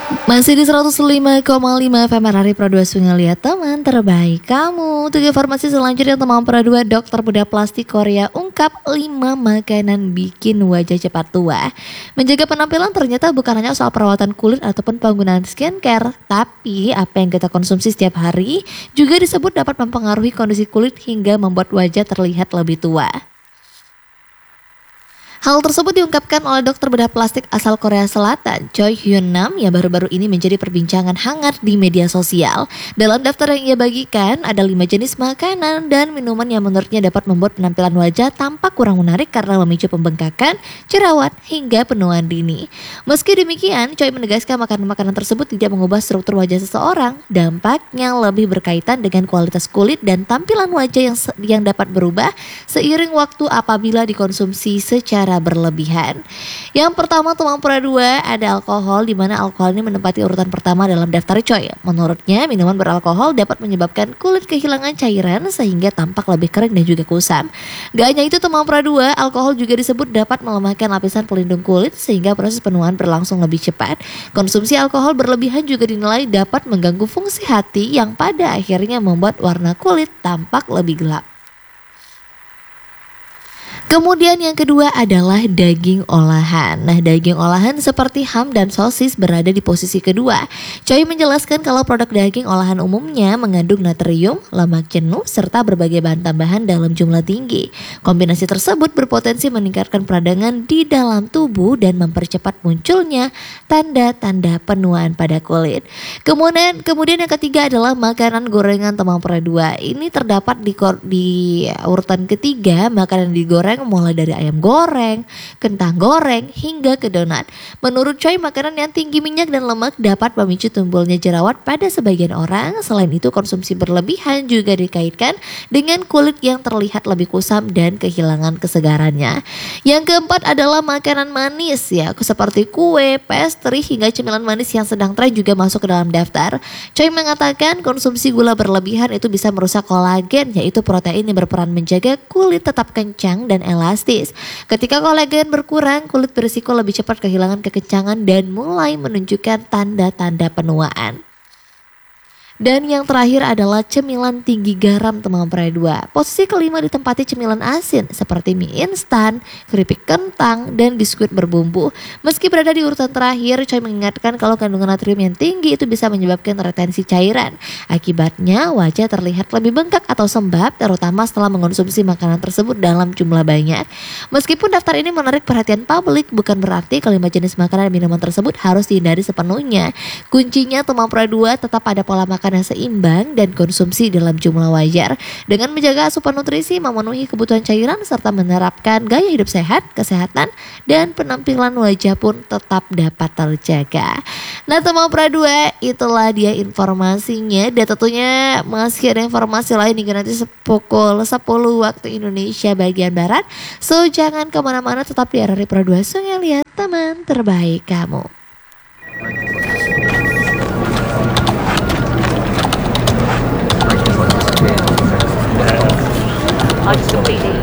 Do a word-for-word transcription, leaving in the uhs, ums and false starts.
Masih di seratus lima koma lima F M Hari Pro dua Sungai Liat, teman terbaik kamu. Untuk informasi selanjutnya, teman Pro dua, dokter bedah plastik Korea ungkap lima makanan bikin wajah cepat tua. Menjaga penampilan ternyata bukan hanya soal perawatan kulit ataupun penggunaan skincare, tapi apa yang kita konsumsi setiap hari juga disebut dapat mempengaruhi kondisi kulit hingga membuat wajah terlihat lebih tua. Hal tersebut diungkapkan oleh dokter bedah plastik asal Korea Selatan, Choi Hyun Nam, yang baru-baru ini menjadi perbincangan hangat di media sosial. Dalam daftar yang ia bagikan, ada lima jenis makanan dan minuman yang menurutnya dapat membuat penampilan wajah tampak kurang menarik karena memicu pembengkakan, jerawat, hingga penuaan dini. Meski demikian, Choi menegaskan makanan-makanan tersebut tidak mengubah struktur wajah seseorang. Dampaknya lebih berkaitan dengan kualitas kulit dan tampilan wajah yang, yang dapat berubah seiring waktu apabila dikonsumsi secara berlebihan. Yang pertama, teman Pro dua, ada alkohol, di mana alkohol ini menempati urutan pertama dalam daftar Choi. Menurutnya, minuman beralkohol dapat menyebabkan kulit kehilangan cairan sehingga tampak lebih kering dan juga kusam. Gak hanya itu, teman Pro dua, alkohol juga disebut dapat melemahkan lapisan pelindung kulit sehingga proses penuaan berlangsung lebih cepat. Konsumsi alkohol berlebihan juga dinilai dapat mengganggu fungsi hati yang pada akhirnya membuat warna kulit tampak lebih gelap. Kemudian yang kedua adalah daging olahan. Nah, daging olahan seperti ham dan sosis berada di posisi kedua. Choi menjelaskan kalau produk daging olahan umumnya mengandung natrium, lemak jenuh, serta berbagai bahan tambahan dalam jumlah tinggi. Kombinasi tersebut berpotensi meningkatkan peradangan di dalam tubuh dan mempercepat munculnya tanda-tanda penuaan pada kulit. Kemudian, kemudian yang ketiga adalah makanan gorengan, teman Pro dua. Ini terdapat di, di urutan ketiga, makanan digoreng mulai dari ayam goreng, kentang goreng, hingga ke donat. Menurut Choi, makanan yang tinggi minyak dan lemak dapat memicu timbulnya jerawat pada sebagian orang. Selain itu, konsumsi berlebihan juga dikaitkan dengan kulit yang terlihat lebih kusam dan kehilangan kesegarannya. Yang keempat adalah makanan manis, ya, seperti kue, pastry, hingga cemilan manis yang sedang tren juga masuk ke dalam daftar. Choi mengatakan konsumsi gula berlebihan itu bisa merusak kolagen, yaitu protein yang berperan menjaga kulit tetap kencang dan elastis. Ketika kolagen berkurang, kulit berisiko lebih cepat kehilangan kekencangan dan mulai menunjukkan tanda-tanda penuaan. Dan yang terakhir adalah cemilan tinggi garam, teman Pro dua. Posisi kelima ditempati cemilan asin seperti mie instan, keripik kentang, dan biskuit berbumbu. Meski berada di urutan terakhir, Choi mengingatkan kalau kandungan natrium yang tinggi itu bisa menyebabkan retensi cairan. Akibatnya wajah terlihat lebih bengkak atau sembab, terutama setelah mengonsumsi makanan tersebut dalam jumlah banyak. Meskipun daftar ini menarik perhatian publik, bukan berarti kelima jenis makanan dan minuman tersebut harus dihindari sepenuhnya. Kuncinya, teman Pro dua, tetap pada pola makan yang seimbang dan konsumsi dalam jumlah wajar. Dengan menjaga asupan nutrisi, memenuhi kebutuhan cairan, serta menerapkan gaya hidup sehat, kesehatan, dan penampilan wajah pun tetap dapat terjaga. Nah, teman Pro dua, itulah dia informasinya. Dan tentunya masih ada informasi lain hingga nanti pukul sepuluh waktu Indonesia bagian Barat. So, jangan kemana-mana, tetap di R R I Pro dua Sungai Liat, teman terbaik kamu. I just completely